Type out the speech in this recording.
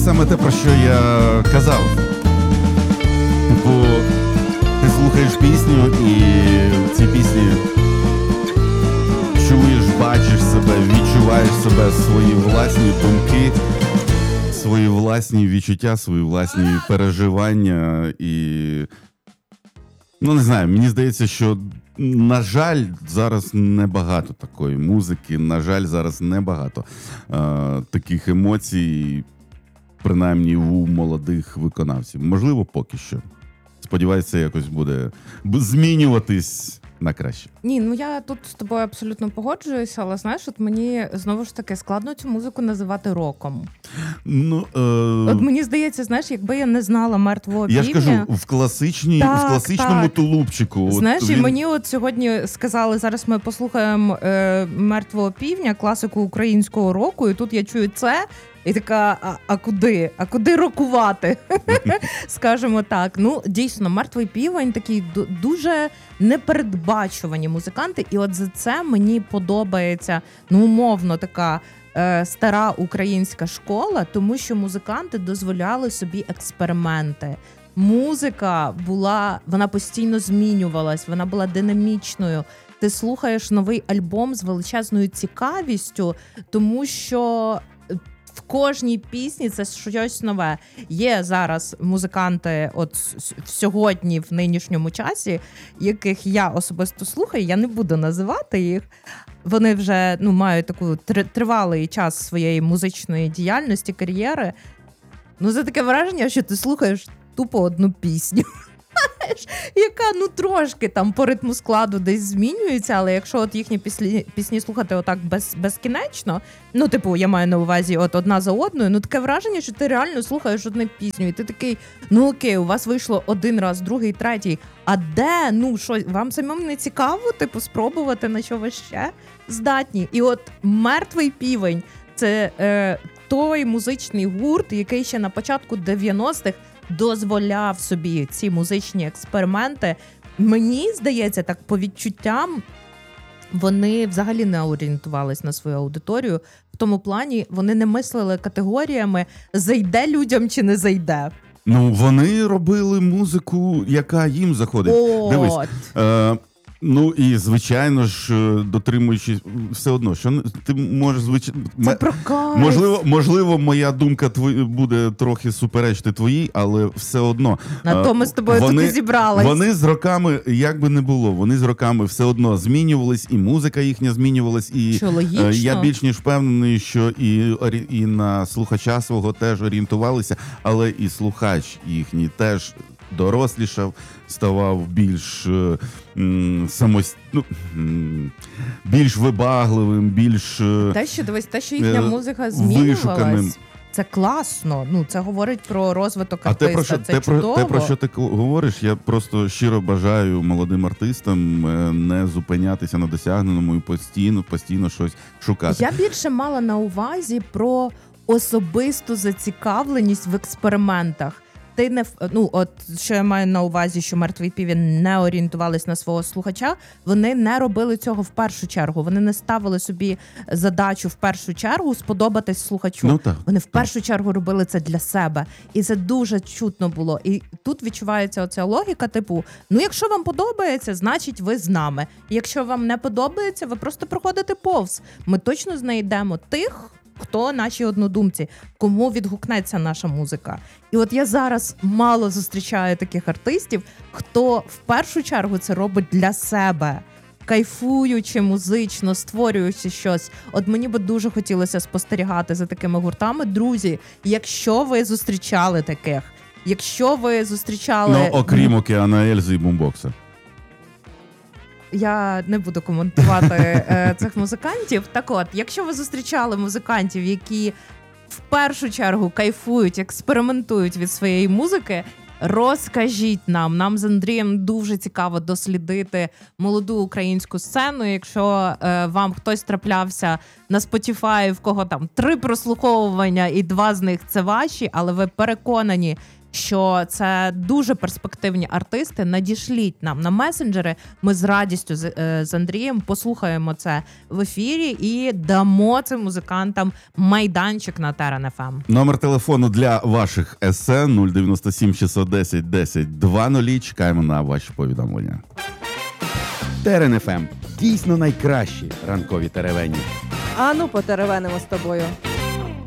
саме те, про що я казав. Типу, ти слухаєш пісню і в цій пісні чуєш, бачиш себе, відчуваєш себе, свої власні думки, свої власні відчуття, свої власні переживання і... Ну, не знаю, мені здається, що, на жаль, зараз небагато такої музики, на жаль, зараз небагато таких емоцій, принаймні у молодих виконавців. Можливо, поки що. Сподіваюся, це якось буде змінюватись на краще. Ні, ну я тут з тобою абсолютно погоджуюся, але знаєш, от мені знову ж таки складно цю музику називати роком. Ну, От мені здається, знаєш, якби я не знала «Мертвого півня». Я ж кажу, в класичному тулупчику. Знаєш, і мені от сьогодні сказали, зараз ми послухаємо «Мертвого півня», класику українського року, і тут я чую це, і така, а куди? А куди рокувати? Скажемо так. Ну, дійсно, «Мертвий півень» такий дуже непередбачувані музиканти, і от за це мені подобається, ну, умовно, така стара українська школа, тому що музиканти дозволяли собі експерименти. Музика вона постійно змінювалась, вона була динамічною. Ти слухаєш новий альбом з величезною цікавістю, тому що в кожній пісні це щось нове. Є зараз музиканти от сьогодні, в нинішньому часі, яких я особисто слухаю, я не буду називати їх. Вони вже мають таку тривалий час своєї музичної діяльності, кар'єри. Ну, це таке враження, що ти слухаєш тупо одну пісню, яка, трошки там по ритму складу десь змінюється, але якщо от їхні пісні слухати отак безкінечно, я маю на увазі от одна за одною, таке враження, що ти реально слухаєш одну пісню, і ти такий, окей, у вас вийшло один раз, другий, третій, а де, що, вам самим не цікаво, спробувати, на що ви ще здатні? І от «Мертвий півень» – це той музичний гурт, який ще на початку 90-х дозволяв собі ці музичні експерименти. Мені здається, так по відчуттям, вони взагалі не орієнтувались на свою аудиторію. В тому плані вони не мислили категоріями, зайде людям чи не зайде. Ну, вони робили музику, яка їм заходить. Дивись, ну і, звичайно ж, дотримуючись все одно, що ти можеш, це про кайф. Можливо, моя думка буде трохи суперечити твоїй, але все одно. На то ми з тобою тут і зібрались. Вони з роками, як би не було, вони з роками все одно змінювались, і музика їхня змінювалась, і я більш ніж впевнений, що і на слухача свого теж орієнтувалися, але і слухач їхній теж дорослішав, ставав більш більш вибагливим, більш те, що їхня музика змінювалась, вишуканим. Це класно. Це говорить про розвиток артиста. Те, про що ти говориш, я просто щиро бажаю молодим артистам не зупинятися на досягненому і постійно щось шукати. Я більше мала на увазі про особисту зацікавленість в експериментах. Що я маю на увазі, що «Мертвий півень» не орієнтувались на свого слухача, вони не робили цього в першу чергу. Вони не ставили собі задачу в першу чергу сподобатись слухачу. Вони в першу чергу робили це для себе. І це дуже чутно було. І тут відчувається оця логіка, якщо вам подобається, значить ви з нами. Якщо вам не подобається, ви просто проходите повз. Ми точно знайдемо тих, хто наші однодумці, кому відгукнеться наша музика. І от я зараз мало зустрічаю таких артистів, хто в першу чергу це робить для себе, кайфуючи музично, створюючи щось. От мені би дуже хотілося спостерігати за такими гуртами. Друзі, якщо ви зустрічали таких, окрім «Океана Ельзи» і «Бумбокса». Я не буду коментувати цих музикантів. Так от, якщо ви зустрічали музикантів, які в першу чергу кайфують, експериментують від своєї музики, розкажіть нам. Нам з Андрієм дуже цікаво дослідити молоду українську сцену. Якщо вам хтось траплявся на Spotify, в кого там 3 прослуховування і 2 з них це ваші, але ви переконані, що це дуже перспективні артисти. Надішліть нам на месенджери. Ми з радістю з Андрієм послухаємо це в ефірі і дамо цим музикантам майданчик на Терен ФМ. Номер телефону для ваших есе 097 610 1020. Чекаємо на ваші повідомлення. Терен ФМ. Дійсно найкращі ранкові теревені. Ану, потеревенимо з тобою.